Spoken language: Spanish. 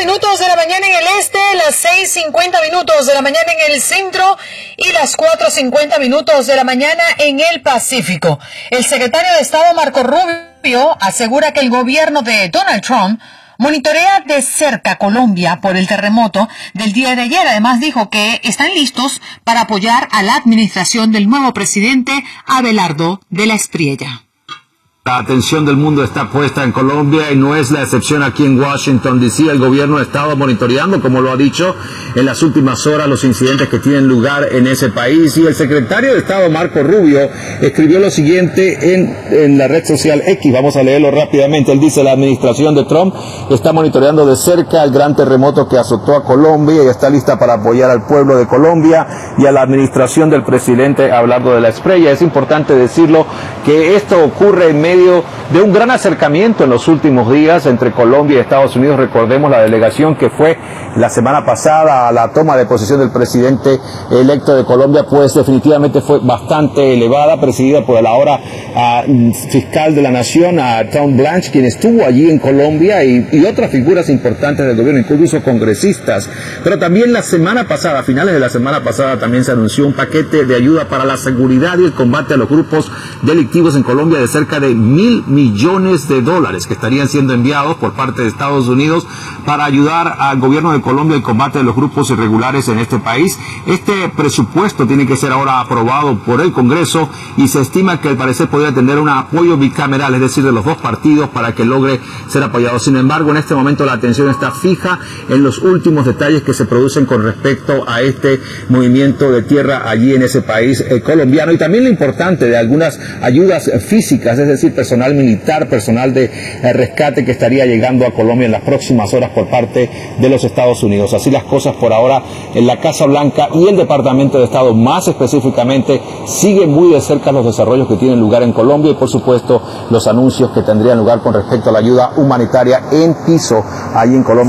minutos de la mañana en el este, las 6:50 minutos de la mañana en el centro y las 4:50 minutos de la mañana en el Pacífico. El secretario de Estado Marco Rubio asegura que el gobierno de Donald Trump monitorea de cerca Colombia por el terremoto del día de ayer. Además dijo que están listos para apoyar a la administración del nuevo presidente Abelardo de la Espriella. La atención del mundo está puesta en Colombia y no es la excepción aquí en Washington, D.C. El gobierno ha estado monitoreando, como lo ha dicho, en las últimas horas los incidentes que tienen lugar en ese país. Y el secretario de Estado, Marco Rubio, escribió lo siguiente en la red social X. Vamos a leerlo rápidamente. Él dice: la administración de Trump está monitoreando de cerca el gran terremoto que azotó a Colombia y está lista para apoyar al pueblo de Colombia y a la administración del presidente Abelardo de la Espriella. Es importante decirlo que esto ocurre en medio de un gran acercamiento en los últimos días entre Colombia y Estados Unidos. Recordemos la delegación que fue la semana pasada a la toma de posesión del presidente electo de Colombia, pues definitivamente fue bastante elevada, presidida por el ahora fiscal de la nación, Tom Blanche, quien estuvo allí en Colombia, y otras figuras importantes del gobierno, incluso congresistas. Pero también la semana pasada, a finales de la semana pasada, también se anunció un paquete de ayuda para la seguridad y el combate a los grupos delictivos en Colombia de cerca de $1.000 millones que estarían siendo enviados por parte de Estados Unidos para ayudar al gobierno de Colombia en el combate de los grupos irregulares en este país. Este presupuesto tiene que ser ahora aprobado por el Congreso y se estima que al parecer podría tener un apoyo bicameral, es decir, de los dos partidos, para que logre ser apoyado. Sin embargo, en este momento la atención está fija en los últimos detalles que se producen con respecto a este movimiento de tierra allí en ese país colombiano, y también lo importante de algunas ayudas físicas, es decir, personal militar, personal de rescate que estaría llegando a Colombia en las próximas horas por parte de los Estados Unidos. Así las cosas por ahora en la Casa Blanca, y el Departamento de Estado más específicamente sigue muy de cerca los desarrollos que tienen lugar en Colombia y por supuesto los anuncios que tendrían lugar con respecto a la ayuda humanitaria en piso allí en Colombia.